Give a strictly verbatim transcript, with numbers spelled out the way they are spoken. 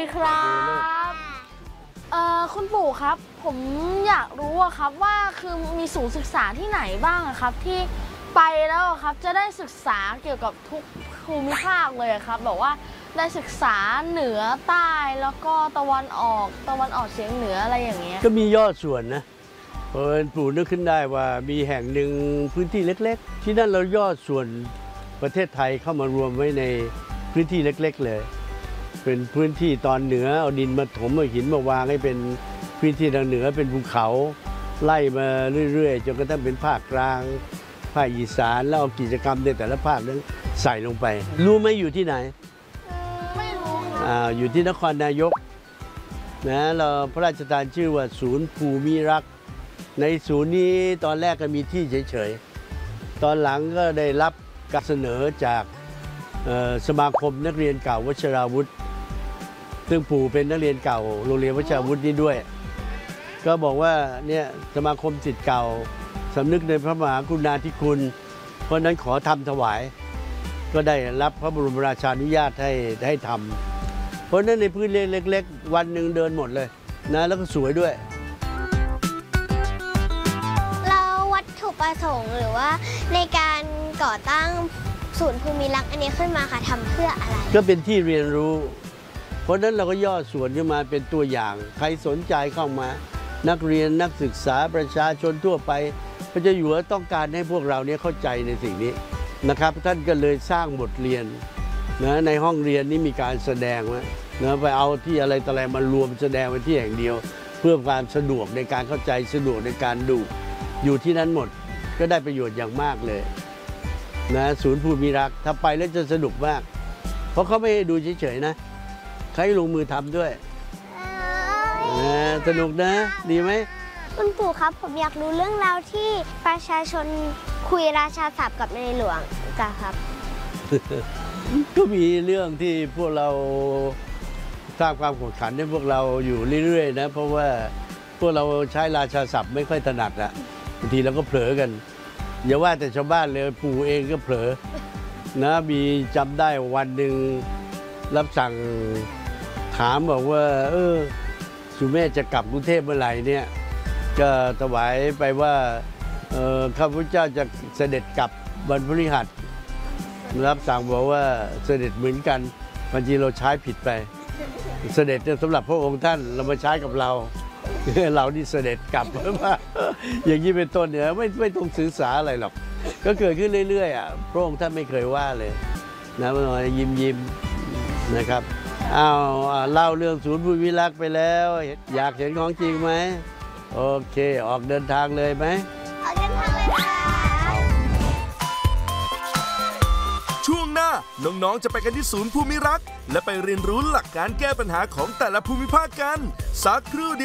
ครับเอ่อคุณปู่ครับผมอยากรู้อะครับว่าคือมีศูนย์ศึกษาที่ไหนบ้างอะครับที่ไปแล้วอะครับจะได้ศึกษาเกี่ยวกับทุกภูมิภาคเลยอะครับแบบว่าได้ศึกษาเหนือใต้แล้วก็ตะวันออกตะวันออกเฉียงเหนืออะไรอย่างเงี้ยก็มียอดส่วนนะเพราะปู่นึกขึ้นได้ว่ามีแห่งหนึ่งพื้นที่เล็กๆที่นั่นเรายอดส่วนประเทศไทยเข้ามารวมไว้ในพื้นที่เล็กๆเลยเป็นพื้นที่ตอนเหนือเอาดินมาถมเอาหินมาวางให้เป็นพื้นที่ทางเหนือเป็นภูเขาไล่มาเรื่อยๆจนกระทั่งเป็นภาคกลางภาคอีสานแล้วเอากิจกรรมในแต่ละภาคนั้นใส่ลงไปรู้ไหมอยู่ที่ไหนไม่รู้อ่าอยู่ที่นครนายกนะเราพระราชทานชื่อว่าศูนย์ภูมิรักษ์ในศูนย์นี้ตอนแรกก็มีที่เฉยๆตอนหลังก็ได้รับการเสนอจากสมาคมนักเรียนเก่าวชิราวุธซึ่งปู่เป็นนักเรียนเก่าโรงเรียนวชิราวุธนี้ด้วยก็บอกว่าเนี่ยสมาคมศิษย์เก่าสำนึกในพระมหากรุณาธิคุณเพราะนั้นขอทำถวายก็ได้รับพระบรมราชานุญาตให้ให้ทำเพราะนั้นในพื้นที่เล็กๆวันหนึ่งเดินหมดเลยนะแล้วก็สวยด้วยแล้ววัตถุประสงค์หรือว่าในการก่อตั้งศูนย์ภูมิรักษ์อันนี้ขึ้นมาค่ะทำเพื่ออะไรก็เป็นที่เรียนรู้เพราะนั้นเราก็ย่อส่วนขึ้นมาเป็นตัวอย่างใครสนใจเข้ามานักเรียนนักศึกษาประชาชนทั่วไปพระเจ้าอยู่หัวต้องการให้พวกเราเนี่ยเข้าใจในสิ่งนี้นะครับท่านก็เลยสร้างบทเรียนนะในห้องเรียนนี้มีการแสดงไว้นะไปเอาที่อะไรต่ออะไรมารวมแสดงไว้ที่แห่งเดียวเพื่อความสะดวกในการเข้าใจสะดวกในการดูอยู่ที่นั้นหมดก็ได้ประโยชน์อย่างมากเลยนะศูนย์ภูมิรักษ์ถ้าไปแล้วจะสนุกมากเพราะเขาไม่ให้ดูเฉยๆนะใครลงมือทำด้วยนะสนุกนะดีไหมคุณปู่ครับผมอยากรู้เรื่องราวที่ประชาชนคุยราชาศัพท์กับในหลวงจ้ะครับก็มีเรื่องที่พวกเราสร้างความขบขันให้พวกเราอยู่เรื่อยๆนะเพราะว่าพวกเราใช้ราชาศัพท์ไม่ค่อยถนัดอะบางทีเราก็เผลอกันอย่าว่าแต่ชาวบ้านเลยปู่เองก็เผลอนะมีจำได้วันหนึ่งรับสั่งถามบอกว่าเออสุเมธจะกลับกรุงเทพเมื่อไหร่เนี่ยก็ถวายไปว่าข้าพเจ้าจะเสด็จกลับวันพฤหัสรับสั่งบอกว่าเสด็จเหมือนกันบางทีเราใช้ผิดไปเสด็จสำหรับพระองค์ท่านเรามาใช้กับเราเรานี่เสด็จกลับมาอย่างนี้เป็นต้นเนี่ยไม่ไม่ต้องสื่อสารอะไรหรอกก็เกิดขึ้นเรื่อยๆอ่ะพระองค์ท่านไม่เคยว่าเลยนะมันยิ้มยิ้มนะครับอ้าวเล่าเรื่องศูนย์ภูมิรักษ์ไปแล้วอยากเห็นของจริงไหมโอเคออกเดินทางเลยไหมออกเดินทางเลยค่ะช่วงหน้าน้องๆจะไปกันที่ศูนย์ภูมิรักษ์และไปเรียนรู้หลักการแก้ปัญหาของแต่ละภูมิภาคกันสักครู่เดียว